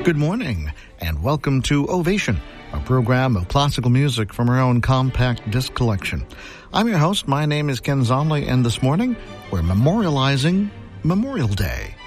Good morning, and welcome to Ovation, a program of classical music from our own compact disc collection. I'm your host. My name is Ken Zomley, and this morning we're memorializing Memorial Day.